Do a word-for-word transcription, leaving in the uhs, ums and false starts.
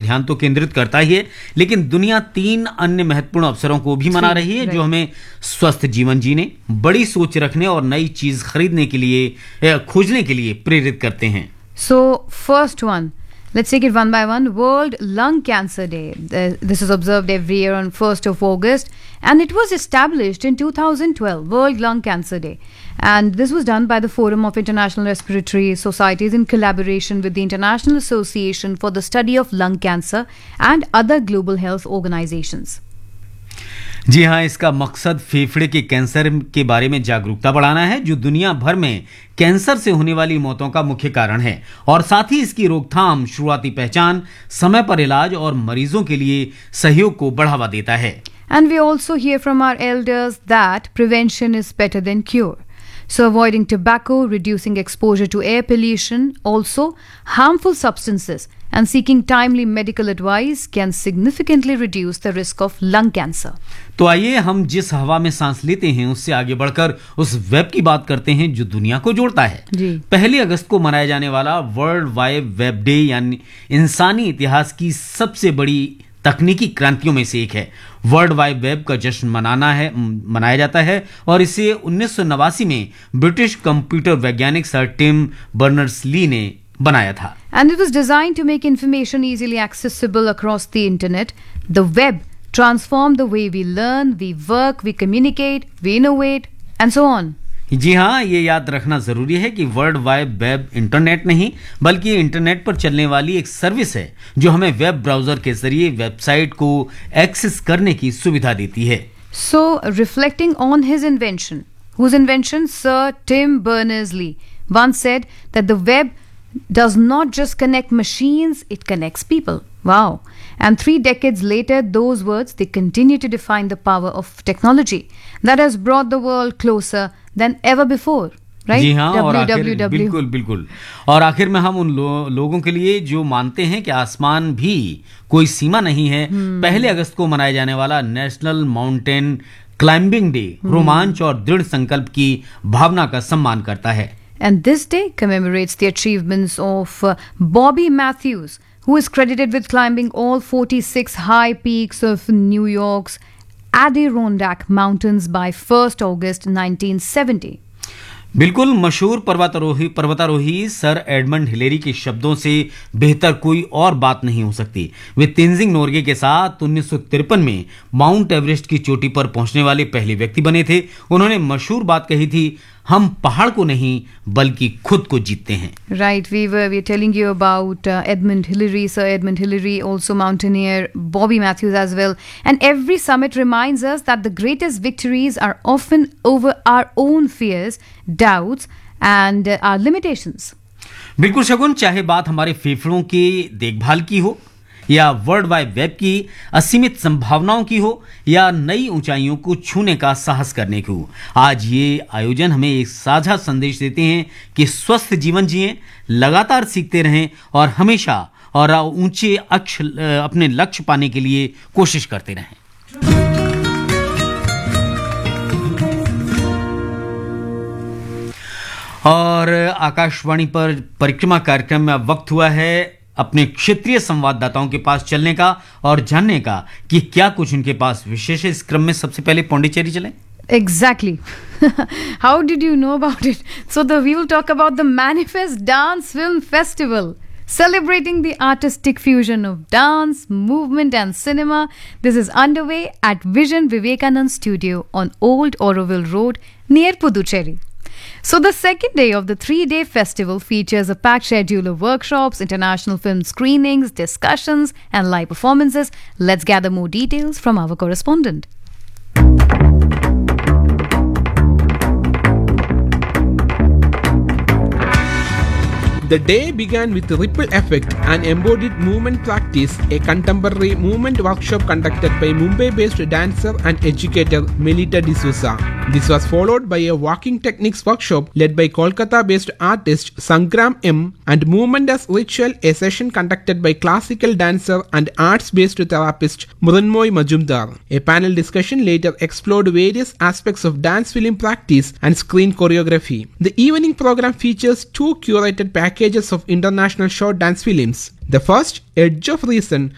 ध्यान तो केंद्रित करता ही है, लेकिन दुनिया तीन अन्य महत्वपूर्ण अवसरों को भी मना रही है जो हमें स्वस्थ जीवन जीने, बड़ी सोच रखने और नई चीज खरीदने के लिए, खोजने के लिए प्रेरित करते हैं। So, first one, let's take it one by one. World Lung Cancer Day. Uh, This is observed every year on first of August, and it was established in two thousand twelve, World Lung Cancer Day. And this was done by the Forum of International Respiratory Societies in collaboration with the International Association for the Study of Lung Cancer and other global health organizations. जी हाँ, इसका मकसद फेफड़े के cancer के बारे में जागरूकता बढ़ाना है, जो दुनिया भर में कैंसर से होने वाली मौतों का मुख्य कारण है, और साथ ही इसकी रोकथाम, शुरुआती पहचान, समय पर इलाज और मरीजों के लिए सहयोग को बढ़ावा देता है। And we also hear from our elders that prevention is better than cure. So avoiding tobacco, reducing exposure to air pollution, also harmful substances, and seeking timely medical advice can significantly reduce the risk of lung cancer. तो आइए हम जिस हवा में सांस लेते हैं उससे आगे बढ़कर उस वेब की बात करते हैं जो दुनिया को जोड़ता है। जी। पहली अगस्त को मनाया जाने वाला वर्ल्ड वाइड वेब डे यानी इंसानी इतिहास की सबसे बड़ी तकनीकी क्रांतियों में से एक है। वर्ल्ड वाइड वेब का जश्न मनाना है मनाया जाता है और इसे उन्नीस सौ नवासी में ब्रिटिश कंप्यूटर वैज्ञानिक सर टिम बर्नर्स-ली ने बनाया था। And it was designed to make information easily accessible across the internet. The web transformed the way we learn, we work, we communicate, we innovate, and so on. जी हाँ, ये याद रखना जरूरी है कि वर्ल्ड वाइड वेब इंटरनेट नहीं बल्कि internet पर चलने वाली एक सर्विस है जो हमें वेब ब्राउजर के जरिए वेबसाइट को एक्सेस करने की सुविधा देती है। So, reflecting on his invention, whose invention Sir Tim Berners-Lee once said that the web does not just connect machines, it connects people. Wow. And three decades later, those words, they continue to define the power of technology that has brought the world closer than ever before. Right? जी हाँ, और आखिर W W W. बिल्कुल बिल्कुल और आखिर में हम उन लो, लोगों के लिए जो मानते हैं कि आसमान भी कोई सीमा नहीं है, hmm. पहले अगस्त को मनाया जाने वाला national mountain climbing day hmm. रोमांच और दृढ़ संकल्प की भावना का सम्मान करता है। And this day commemorates the achievements of uh, Bobby Matthews, who is credited with climbing all forty-six high peaks of New York's Adirondack Mountains by first August nineteen seventy. बिल्कुल मशहूर पर्वतारोही पर्वतारोही सर एडमंड हिलेरी के शब्दों से बेहतर कोई और बात नहीं हो सकती। वे तेंजिंग नोर्गे के साथ उन्नीस सौ तिरपन में माउंट एवरेस्ट की चोटी पर पहुंचने वाले पहले व्यक्ति बने थे। उन्होंने मशहूर बात कही थी, हम पहाड़ को नहीं बल्कि खुद को जीतते हैं। Right, we were we telling you about uh, Edmund Hillary, Sir Edmund Hillary, also mountaineer, Bobby Matthews as well. And every summit reminds us that the greatest victories are often over our own fears, doubts, and uh, our limitations. बिल्कुल शगुन, चाहे बात हमारे फेफड़ों की देखभाल की हो या वर्ल्ड वाइड वेब की असीमित संभावनाओं की हो या नई ऊंचाइयों को छूने का साहस करने की हो, आज ये आयोजन हमें एक साझा संदेश देते हैं कि स्वस्थ जीवन जिएं, लगातार सीखते रहें और हमेशा और ऊंचे अक्ष अपने लक्ष्य पाने के लिए कोशिश करते रहें। और आकाशवाणी पर परिक्रमा कार्यक्रम में अब वक्त हुआ है अपने क्षेत्रीय संवाददाताओं के पास चलने का और जानने का कि क्या कुछ उनके पास विशेष है। इस क्रम में सबसे पहले पौंडीचेरी चलें। Exactly. How did you know about it? So the we will talk about the Manifest Dance Film Festival, celebrating the artistic fusion of dance, movement and cinema. This is underway at Vision Vivekanand Studio on Old Oroville Road near Puducherry. So the second day of the three-day festival features a packed schedule of workshops, international film screenings, discussions and live performances. Let's gather more details from our correspondent. The day began with Ripple Effect, an embodied movement practice, a contemporary movement workshop conducted by Mumbai-based dancer and educator Melita D'Souza. This was followed by a walking techniques workshop led by Kolkata-based artist Sangram M, and Movement as Ritual, a session conducted by classical dancer and arts-based therapist Murunmoy Majumdar. A panel discussion later explored various aspects of dance film practice and screen choreography. The evening program features two curated packages of international short dance films. The first, Edge of Reason,